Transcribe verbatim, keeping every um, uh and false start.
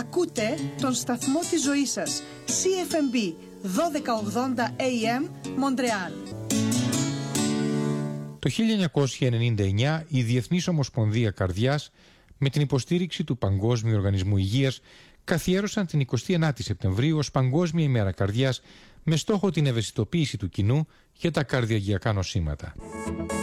Ακούτε τον σταθμό της ζωής σας, σι εφ εμ μπι δώδεκα ογδόντα έι εμ, Μοντρεάλ. Το χίλια εννιακόσια ενενήντα εννιά η Διεθνής Ομοσπονδία Καρδιάς με την υποστήριξη του Παγκόσμιου Οργανισμού Υγείας καθιέρωσαν την εικοστή ενάτη Σεπτεμβρίου ως Παγκόσμια ημέρα καρδιάς με στόχο την ευαισθητοποίηση του κοινού για τα καρδιαγγειακά νοσήματα.